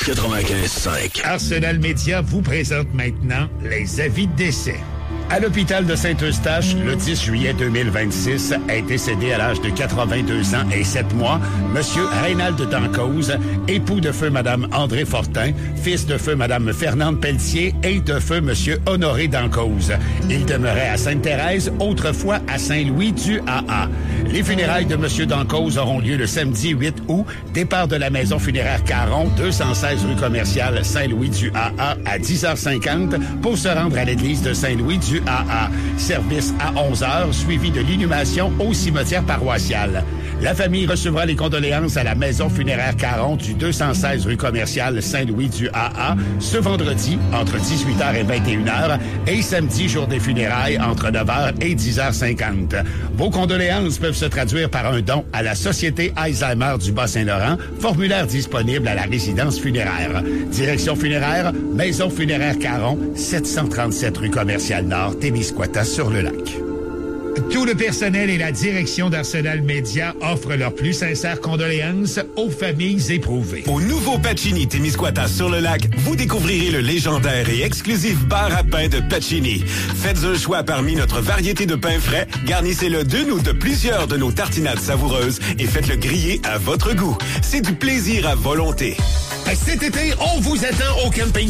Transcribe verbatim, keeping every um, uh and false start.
quatre-vingt-quinze cinq. Arsenal Média vous présente maintenant les avis de décès. À l'hôpital de Saint-Eustache, le dix juillet deux mille vingt-six, est décédé à l'âge de quatre-vingt-deux ans et sept mois, Monsieur Reynald Dancause, époux de feu Madame André Fortin, fils de feu Madame Fernande Pelletier et de feu Monsieur Honoré Dancause. Il demeurait à Sainte-Thérèse, autrefois à Saint-Louis du A A. Les funérailles de Monsieur Dancause auront lieu le samedi huit août, départ de la maison funéraire Caron, deux cent seize rue commerciale Saint-Louis du A A à dix heures cinquante pour se rendre à l'église de Saint-Louis du A A. Service à onze heures, suivi de l'inhumation au cimetière paroissial. La famille recevra les condoléances à la maison funéraire Caron du deux cent seize rue commerciale Saint-Louis du A A ce vendredi entre dix-huit heures et vingt et une heures et samedi jour des funérailles entre neuf heures et dix heures cinquante. Vos condoléances peuvent se traduire par un don à la Société Alzheimer du Bas-Saint-Laurent, formulaire disponible à la résidence funéraire. Direction funéraire, maison funéraire Caron, sept cent trente-sept rue commerciale Nord, Témiscouata sur le lac. Tout le personnel et la direction d'Arsenal Média offrent leurs plus sincères condoléances aux familles éprouvées. Au nouveau Pacini Témiscouata sur le lac, vous découvrirez le légendaire et exclusif bar à pain de Pacini. Faites un choix parmi notre variété de pains frais, garnissez-le d'une ou de plusieurs de nos tartinades savoureuses et faites-le griller à votre goût. C'est du plaisir à volonté. Cet été, on vous attend au camping